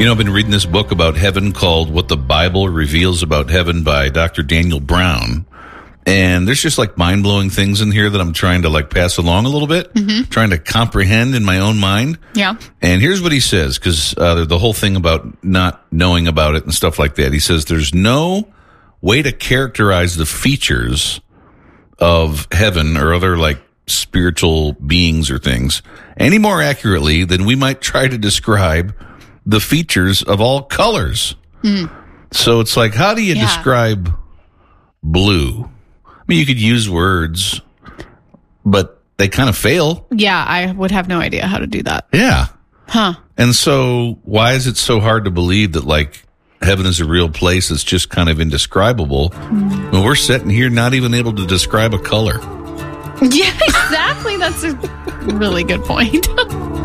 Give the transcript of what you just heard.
I've been reading this book about heaven called What the Bible Reveals About Heaven by Dr. Daniel Brown. And there's just like mind-blowing things in here that I'm trying to like pass along a little bit, trying to comprehend in my own mind. Yeah. And here's what he says, because the whole thing about not knowing about it and stuff like that. He says there's no way to characterize the features of heaven or other like spiritual beings or things any more accurately than we might try to describe the features of all colors. So it's like, how do you describe blue? I mean, you could use words, but they kind of fail. Yeah, I would have no idea how to do that. Yeah. Huh. And so why is it so hard to believe that like heaven is a real place that's just kind of indescribable when we're sitting here not even able to describe a color? Yeah, exactly. That's a really good point.